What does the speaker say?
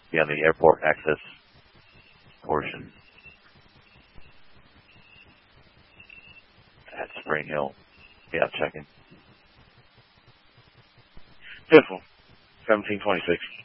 be on the airport access portion at Spring Hill. Yeah, checking. Beautiful. 1726.